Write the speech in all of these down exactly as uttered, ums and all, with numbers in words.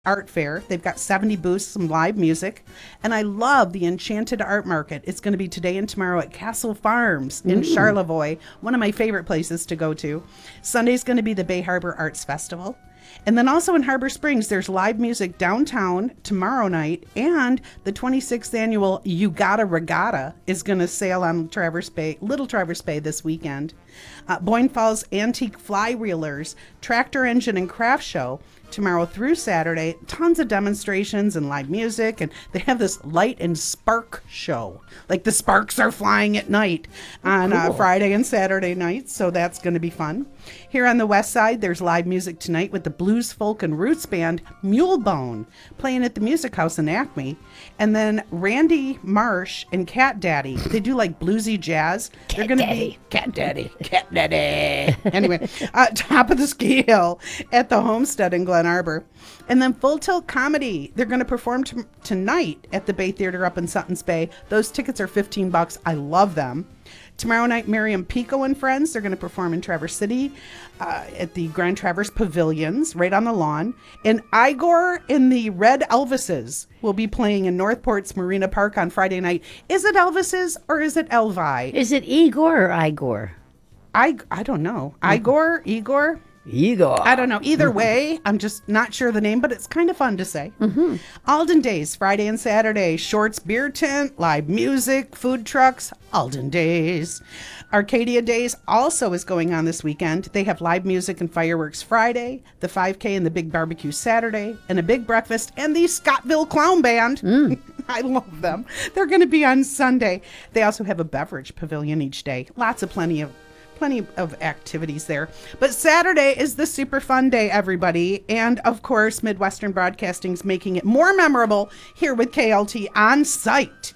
art fair. They've got seventy booths, some live music. And I love the Enchanted Art Market. It's going to be today and tomorrow at Castle Farms in mm. Charlevoix, one of my favorite places to go to. Sunday's going to be the Bay Harbor Arts Festival. And then also in Harbor Springs, there's live music downtown tomorrow night, and the twenty-sixth annual You Gotta Regatta is going to sail on Traverse Bay, Little Traverse Bay this weekend. Uh, Boyne Falls Antique Fly-Reelers, Tractor Engine and Craft Show tomorrow through Saturday. Tons of demonstrations and live music, and they have this light and spark show. Like the sparks are flying at night on uh, Cool. Friday and Saturday nights, so that's going to be fun. Here on the west side, there's live music tonight with the blues, folk, and roots band Mulebone playing at the Music House in Acme. And then Randy Marsh and Cat Daddy, they do like bluesy jazz. Cat They're gonna Daddy. be Cat Daddy, Cat Daddy. Anyway, uh, top of the ski hill at the Homestead in Glen Arbor. And then Full Tilt Comedy, they're going to perform t- tonight at the Bay Theater up in Sutton's Bay. Those tickets are fifteen bucks. I love them. Tomorrow night, Miriam Pico and friends, they're going to perform in Traverse City uh, at the Grand Traverse Pavilions, right on the lawn. And Igor and the Red Elvises will be playing in Northport's Marina Park on Friday night. Is it Elvises or is it Elvi? Is it Igor or Igor? I, I don't know. Igor? Igor? Igor. I don't know. Either way, I'm just not sure the name, but it's kind of fun to say. Mm-hmm. Alden Days, Friday and Saturday. Shorts Beer Tent, live music, food trucks, Alden Days. Arcadia Days also is going on this weekend. They have live music and fireworks Friday, the five K and the big barbecue Saturday, and a big breakfast, and the Scottville Clown Band. Mm. I love them. They're going to be on Sunday. They also have a beverage pavilion each day. Lots of plenty of Plenty of activities there. But Saturday is the super fun day, everybody. And of course, Midwestern Broadcasting's making it more memorable here with K L T on site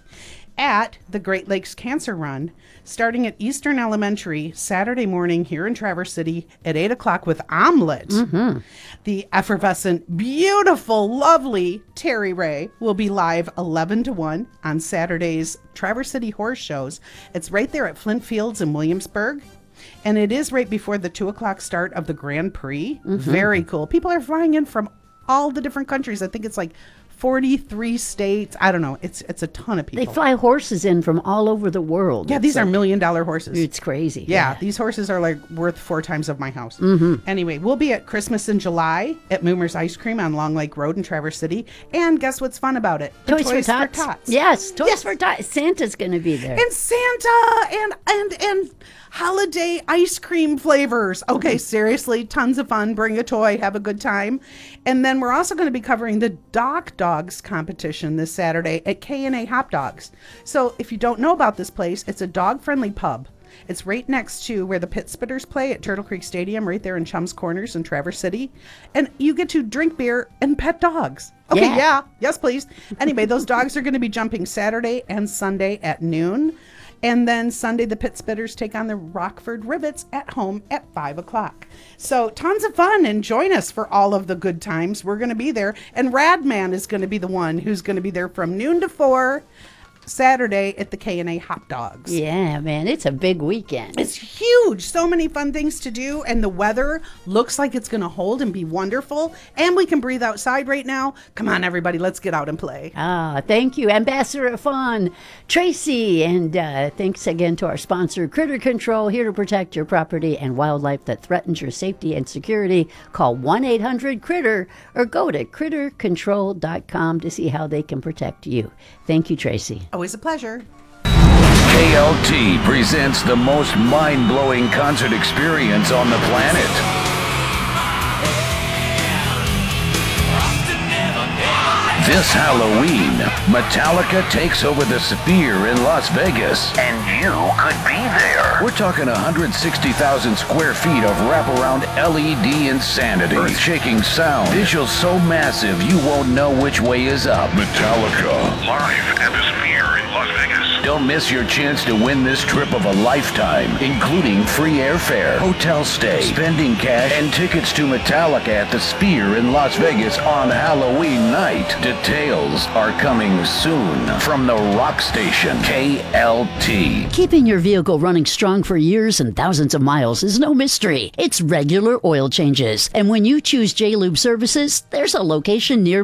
at the Great Lakes Cancer Run, starting at Eastern Elementary Saturday morning here in Traverse City at eight o'clock with Omelet. Mm-hmm. The effervescent, beautiful, lovely Terry Ray will be live eleven to one on Saturday's Traverse City Horse Shows. It's right there at Flint Fields in Williamsburg. And it is right before the two o'clock start of the Grand Prix. Mm-hmm. Very cool. People are flying in from all the different countries. I think it's like forty-three states. I don't know. It's it's a ton of people. They fly horses in from all over the world. Yeah, It's these like- are million dollar horses. It's crazy. Yeah, these horses are like worth four times of my house. Mm-hmm. Anyway, we'll be at Christmas in July at Moomer's Ice Cream on Long Lake Road in Traverse City. And guess what's fun about it? The Toys, for, tots. Yes, Toys Yes. for Tots. Santa's going to be there. And Santa and and and holiday ice cream flavors. Okay, seriously, tons of fun. Bring a toy, have a good time. And then we're also going to be covering the Dock Dogs competition this Saturday at K and A Hop Dogs. So if you don't know about this place, it's a dog-friendly pub. It's right next to where the Pit Spitters play at Turtle Creek Stadium, right there in Chums Corners in Traverse City. And you get to drink beer and pet dogs. Okay, Yeah. yeah. Yes, please. Anyway, those dogs are going to be jumping Saturday and Sunday at noon. And then Sunday, the Pit Spitters take on the Rockford Rivets at home at five o'clock. So tons of fun, and join us for all of the good times. We're going to be there. And Radman is going to be the one who's going to be there from noon to four Saturday at the K and A Hop Dogs. Yeah, man, it's a big weekend. It's huge. So many fun things to do, and the weather looks like it's going to hold and be wonderful. And we can breathe outside right now. Come on, everybody, let's get out and play. Ah, thank you, Ambassador of Fun, Tracy, and uh, thanks again to our sponsor, Critter Control, here to protect your property and wildlife that threatens your safety and security. Call one eight hundred critter or go to critter control dot com to see how they can protect you. Thank you, Tracy. Always a pleasure. K L T presents the most mind-blowing concert experience on the planet. This Halloween, Metallica takes over the Sphere in Las Vegas. And you could be there. We're talking one hundred sixty thousand square feet of wraparound L E D insanity. Earth-shaking sound. Visuals so massive you won't know which way is up. Metallica, live at the Sphere in Las Vegas. Don't miss your chance to win this trip of a lifetime, including free airfare, hotel stay, spending cash, and tickets to Metallica at the Sphere in Las Vegas on Halloween night. Details are coming soon from the Rock Station, K L T. Keeping your vehicle running strong for years and thousands of miles is no mystery. It's regular oil changes. And when you choose J-Lube Services, there's a location near